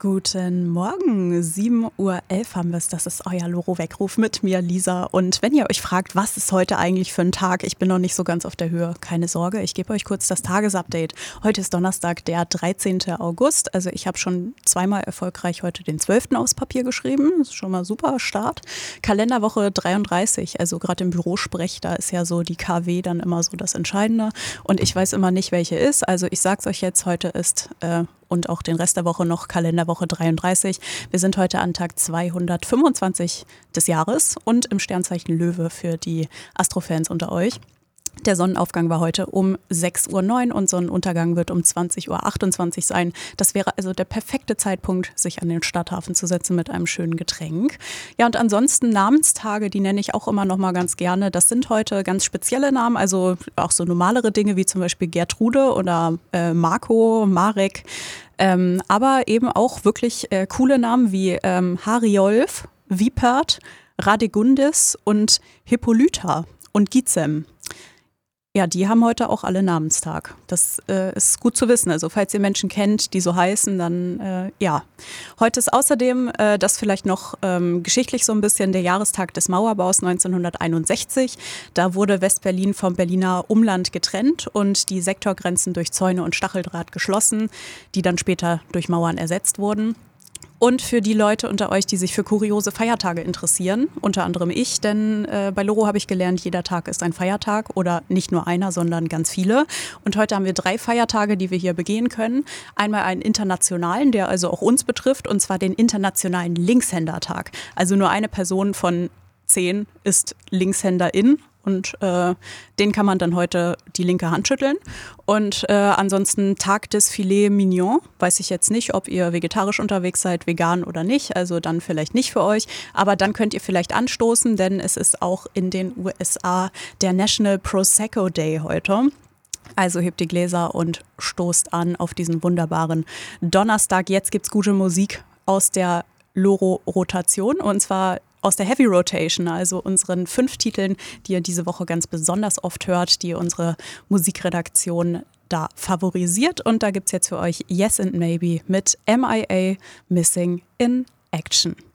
Guten Morgen, 7:11 Uhr haben wir es. Das ist euer Loro-Weckruf mit mir, Lisa. Und wenn ihr euch fragt, was ist heute eigentlich für ein Tag, ich bin noch nicht so ganz auf der Höhe. Keine Sorge, ich gebe euch kurz das Tagesupdate. Heute ist Donnerstag, der 13. August. Also ich habe schon zweimal erfolgreich heute den 12. aufs Papier geschrieben. Das ist schon mal super Start. Kalenderwoche 33, also gerade im Bürosprech, da ist ja so die KW dann immer so das Entscheidende. Und ich weiß immer nicht, welche ist. Also ich sag's euch jetzt, heute ist und auch den Rest der Woche noch Kalenderwoche 33. Wir sind heute an Tag 225 des Jahres und im Sternzeichen Löwe für die Astrofans unter euch. Der Sonnenaufgang war heute um 6:09 Uhr und Sonnenuntergang wird um 20:28 Uhr sein. Das wäre also der perfekte Zeitpunkt, sich an den Stadthafen zu setzen mit einem schönen Getränk. Ja, und ansonsten Namenstage, die nenne ich auch immer noch mal ganz gerne. Das sind heute ganz spezielle Namen, also auch so normalere Dinge wie zum Beispiel Gertrude oder Marco, Marek. Aber eben auch wirklich coole Namen wie Hariolf, Wiepert, Radegundis und Hippolyta und Gizem. Ja, die haben heute auch alle Namenstag. Das ist gut zu wissen. Also falls ihr Menschen kennt, die so heißen, dann ja. Heute ist außerdem, das vielleicht noch geschichtlich so ein bisschen, der Jahrestag des Mauerbaus 1961. Da wurde West-Berlin vom Berliner Umland getrennt und die Sektorgrenzen durch Zäune und Stacheldraht geschlossen, die dann später durch Mauern ersetzt wurden. Und für die Leute unter euch, die sich für kuriose Feiertage interessieren, unter anderem ich, denn bei Loro habe ich gelernt, jeder Tag ist ein Feiertag oder nicht nur einer, sondern ganz viele. Und heute haben wir 3 Feiertage, die wir hier begehen können. Einmal einen internationalen, der also auch uns betrifft, und zwar den internationalen Linkshändertag. Also nur eine Person von 10 ist Linkshänderin. Und den kann man dann heute die linke Hand schütteln. Und ansonsten Tag des Filet Mignon. Weiß ich jetzt nicht, ob ihr vegetarisch unterwegs seid, vegan oder nicht. Also dann vielleicht nicht für euch. Aber dann könnt ihr vielleicht anstoßen, denn es ist auch in den USA der National Prosecco Day heute. Also hebt die Gläser und stoßt an auf diesen wunderbaren Donnerstag. Jetzt gibt's gute Musik aus der Loro-Rotation, und zwar aus der Heavy Rotation, also unseren 5 Titeln, die ihr diese Woche ganz besonders oft hört, die unsere Musikredaktion da favorisiert. Und da gibt's jetzt für euch Yes and Maybe mit MIA Missing in Action.